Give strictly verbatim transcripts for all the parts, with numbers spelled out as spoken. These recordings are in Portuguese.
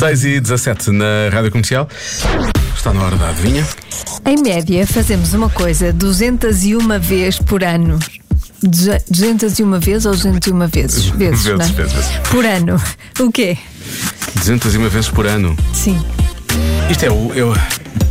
seis e dezassete na Rádio Comercial. Está na hora da adivinha. Em média, fazemos uma coisa duzentas e uma vezes por ano. duzentas e uma vezes ou duzentas e uma vezes? Vezes, Vezes, não é? vezes, vezes. Por ano. O quê? duzentas e uma vezes por ano. Sim. Isto é o. Eu...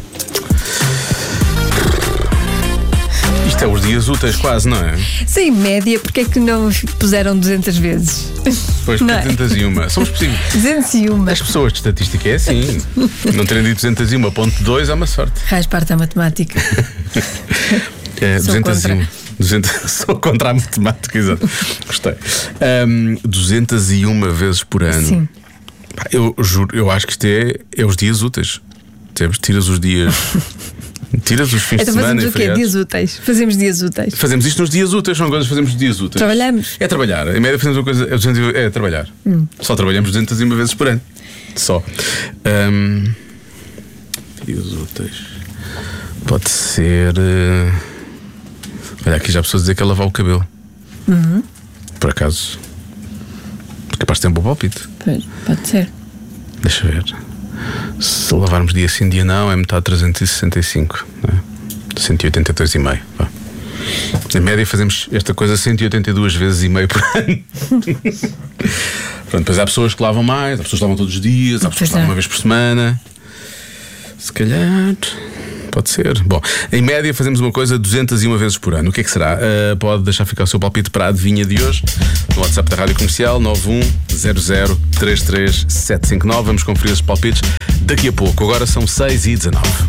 Isto é os dias úteis, quase, não é? Sim, média, porque é que não puseram duzentas vezes? Pois, Não é? duzentas e uma. Somos possíveis. duzentas e uma. As pessoas de estatística é assim. Não terem dito duzentos e um ponto dois é uma sorte. Faz parte da matemática. É, Sou duzentos e um. contra. duzentos Sou contra a matemática, exato. Gostei. Um, duzentas e uma vezes por ano. Sim. Pá, Eu juro, eu acho que isto é, é os dias úteis. Percebes? Tiras os dias. Tiras os fins Então de semana fazemos e o quê? feriados. Dias úteis. Fazemos dias úteis. Fazemos isto nos dias úteis, são coisas que fazemos nos dias úteis. Trabalhamos. É trabalhar. Em média fazemos uma coisa. É, duzentos e- é trabalhar. Hum. Só trabalhamos duzentas e uma vezes por ano. Só. Ahm, dias úteis. Pode ser. eh, Olha, aqui já há pessoas a dizer que é lavar o cabelo. Uhum. Por acaso. Capaz de ter um bom palpite. Pois, pode ser. Deixa ver. Se lavarmos dia sim, dia não, é metade de trezentos e sessenta e cinco, não é? cento e oitenta e dois e meio. Vá. Em média fazemos esta coisa cento e oitenta e duas vezes e meio por ano. Pronto, depois há pessoas que lavam mais, há pessoas que lavam todos os dias, há pessoas que Pois lavam é. uma vez por semana. Se calhar. Pode ser. Bom, em média fazemos uma coisa duzentas e uma vezes por ano. O que é que será? Uh, pode deixar ficar o seu palpite para a adivinha de hoje no WhatsApp da Rádio Comercial nove um zero zero três três sete cinco nove. Vamos conferir esses palpites daqui a pouco. Agora são seis e dezanove.